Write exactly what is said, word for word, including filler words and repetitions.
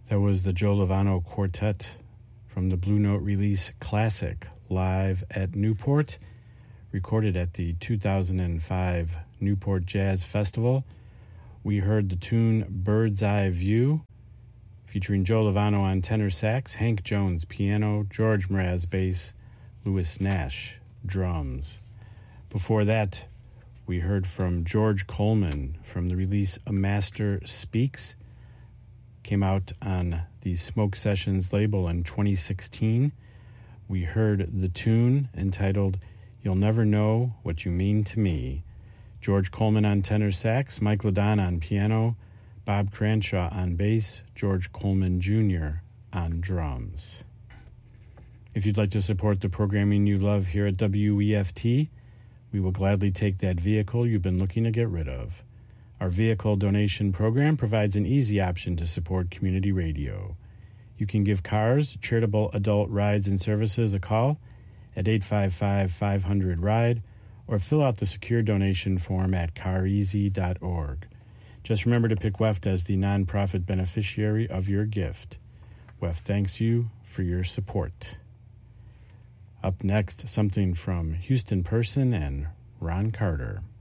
That was the Joe Lovano Quartet from the Blue Note release Classic, live at Newport, recorded at the two thousand five Newport Jazz Festival. We heard the tune Bird's Eye View, featuring Joe Lovano on tenor sax, Hank Jones piano, George Mraz bass, Louis Nash drums. Before that, we heard from George Coleman from the release A Master Speaks. Came out on the Smoke Sessions label in twenty sixteen. We heard the tune entitled You'll Never Know What You Mean to Me. George Coleman on tenor sax, Mike Ladon on piano, Bob Cranshaw on bass, George Coleman Junior on drums. If you'd like to support the programming you love here at W E F T, we will gladly take that vehicle you've been looking to get rid of. Our vehicle donation program provides an easy option to support community radio. You can give Cars, Charitable Adult Rides and Services, a call at eight five five, five hundred, RIDE or fill out the secure donation form at car easy dot org. Just remember to pick W E F T as the nonprofit beneficiary of your gift. W E F T thanks you for your support. Up next, something from Houston Person and Ron Carter.